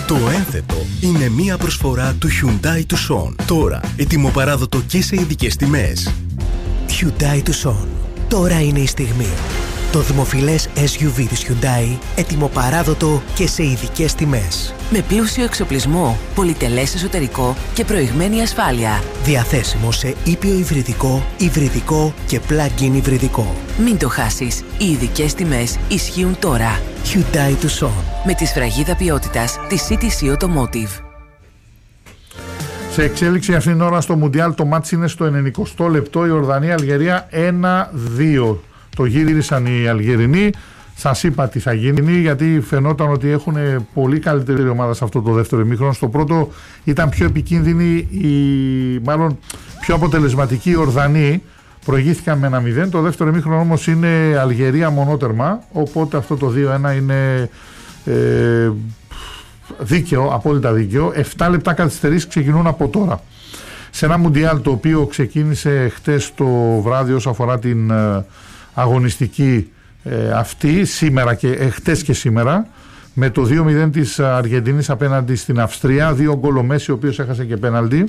Το ένθετο είναι μία προσφορά του Hyundai Tucson. Τώρα ετοιμοπαράδοτο και σε ειδικές τιμές. Hyundai Tucson. Τώρα είναι η στιγμή. Το δημοφιλές SUV της Hyundai, ετοιμοπαράδοτο και σε ειδικές τιμές. Με πλούσιο εξοπλισμό, πολυτελές εσωτερικό και προηγμένη ασφάλεια. Διαθέσιμο σε ήπιο υβριδικό, υβριδικό και plug-in υβριδικό. Μην το χάσεις, οι ειδικές τιμές ισχύουν τώρα. Hyundai Tucson. Με τη σφραγίδα ποιότητας της CTC Automotive. Σε εξέλιξη αυτήν την ώρα στο Μουντιάλ, το μάτς είναι στο 90 λεπτό. Η Ορδανία-Αλγερία 1-2. Το γύρισαν οι Αλγερινοί. Σας είπα τι θα γίνει, γιατί φαινόταν ότι έχουν πολύ καλύτερη ομάδα σε αυτό το δεύτερο ημίχρονο. Στο πρώτο ήταν πιο επικίνδυνη, μάλλον πιο αποτελεσματική οι Ορδανοί. Προηγήθηκαν με 1-0. Το δεύτερο ημίχρονο όμως είναι Αλγερία μονότερμα. Οπότε αυτό το 2-1 είναι δίκαιο, απόλυτα δίκαιο. 7 λεπτά καθυστερήσεις ξεκινούν από τώρα. Σε ένα Μουντιάλ το οποίο ξεκίνησε χτες το βράδυ όσο αφορά την αγωνιστική αυτή, σήμερα και χτες και σήμερα, με το 2-0 της Αργεντινής απέναντι στην Αυστρία. 2 γκολ ο Μέση, ο οποίος έχασε και πέναλτι.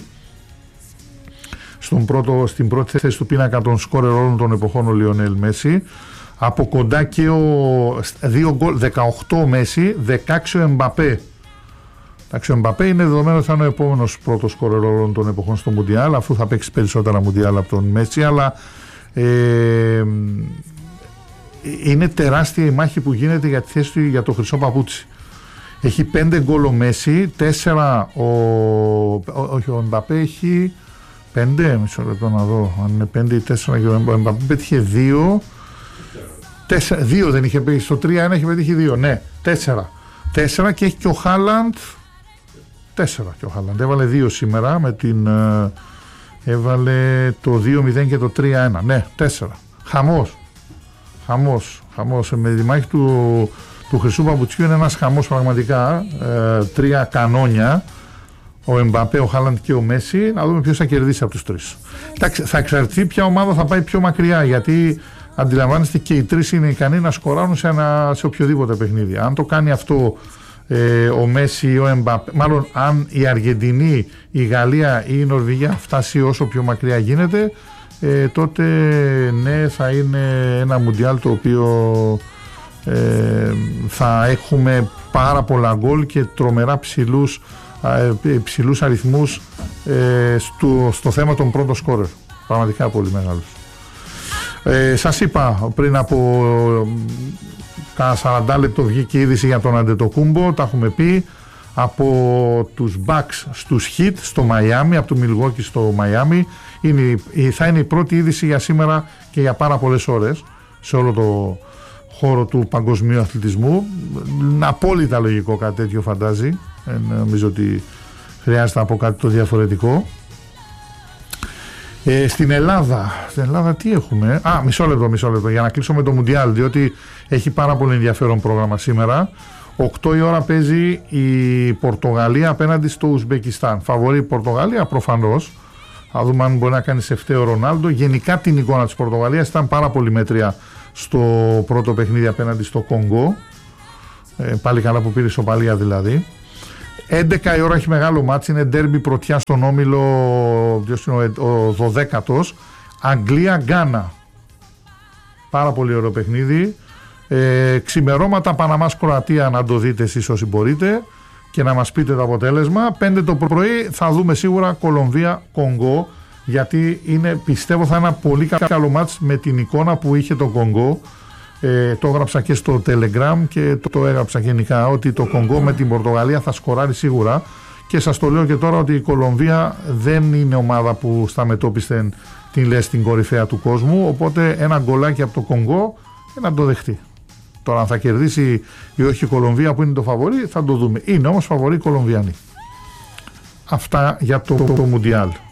Στην πρώτη θέση του πίνακα των σκόρερ όλων των εποχών ο Λιονέλ Μέση. Από κοντά και 2 γκολ, 18 ο Μέση, 16 ο Εμπαπέ. Ο Εμπαπέ είναι δεδομένο ότι θα είναι ο επόμενος πρώτος σκόρερ όλων των εποχών στο Μουντιάλ, αφού θα παίξει περισσότερα Μουντιάλ από τον Μέση, αλλά είναι τεράστια η μάχη που γίνεται για τη θέση του για το χρυσό παπούτσι. Έχει 5 γκολ ο Μέση, 4 ο Εμπαπέ έχει 5, μισό λεπτό να δω αν είναι 5 ή 4, και ο Εμπαπέ πέτυχε 2. 2 δεν είχε πετύχει, στο 3-1 έχει πετύχει 2, ναι, 4 και έχει και ο Χάλαντ 4 και ο Χάλαντ έβαλε 2 σήμερα με την έβαλε το 2-0 και το 3-1, ναι, 4. Χαμός με τη μάχη του χρυσού παπουτσιού, είναι ένας χαμός πραγματικά. 3 κανόνια, ο Εμπαπέ, ο Χάλαντ και ο Μέση. Να δούμε ποιος θα κερδίσει από τους τρεις. Θα εξαρτηθεί ποια ομάδα θα πάει πιο μακριά, γιατί αντιλαμβάνεστε και οι τρεις είναι ικανοί να σκοράρουν σε οποιοδήποτε παιχνίδι. Αν το κάνει αυτό ο Μέση ή ο Εμπαπέ, μάλλον αν η Αργεντινή, η Γαλλία ή η Νορβηγία φτάσει όσο πιο μακριά γίνεται, τότε ναι, θα είναι ένα Μουντιάλ το οποίο θα έχουμε πάρα πολλά γκολ και τρομερά ψηλούς αριθμούς στο θέμα των πρώτων σκόρερ. Πραγματικά πολύ μεγάλους. Σας είπα πριν από κάνα 40 λεπτό βγήκε η είδηση για τον Αντετοκούμπο, τα έχουμε πει, από τους Bucks στους Heat στο Μαϊάμι, από το Milwaukee στο Μαϊάμι. Θα είναι η πρώτη είδηση για σήμερα και για πάρα πολλές ώρες σε όλο το χώρο του παγκοσμίου αθλητισμού. Απόλυτα λογικό κάτι τέτοιο, φαντάζει. Νομίζω ότι χρειάζεται να πω κάτι το διαφορετικό. Στην Ελλάδα τι έχουμε? Μισό λεπτό για να κλείσω με το Μουντιάλ, διότι έχει πάρα πολύ ενδιαφέρον πρόγραμμα σήμερα. 8 η ώρα παίζει η Πορτογαλία απέναντι στο Ουσμπεκιστάν. Φαβορεί η Πορτογαλία προφανώς. Θα δούμε αν μπορεί να κάνει σε φταίο Ρονάλντο. Γενικά την εικόνα της Πορτογαλίας ήταν πάρα πολύ μέτρια στο πρώτο παιχνίδι απέναντι στο Κονγκό. Πάλι καλά που πήρε ισοπαλία δηλαδή. 11 η ώρα έχει μεγάλο μάτς, είναι ντέρμπι πρωτιά στον όμιλο, ο 12ος, Αγγλία-Γκάνα. Πάρα πολύ ωραίο παιχνίδι. Ξημερώματα Παναμάς-Κροατία, να το δείτε εσείς όσοι μπορείτε και να μας πείτε το αποτέλεσμα. 5 το πρωί θα δούμε σίγουρα Κολομβία-Κονγκό, γιατί πιστεύω θα είναι ένα πολύ καλό μάτς με την εικόνα που είχε το Κονγκό. Το έγραψα και στο Telegram και το έγραψα γενικά, ότι το Κονγκό με την Πορτογαλία θα σκοράρει σίγουρα, και σας το λέω και τώρα ότι η Κολομβία δεν είναι ομάδα που στα μετώπισθεν την λες στην κορυφαία του κόσμου, οπότε ένα γκολάκι από το Κονγκό να το δεχτεί. Τώρα αν θα κερδίσει ή όχι η Κολομβία που είναι το φαβορί θα το δούμε. Είναι όμως φαβορί οι Κολομβιανοί. Αυτά για το Μουντιάλ.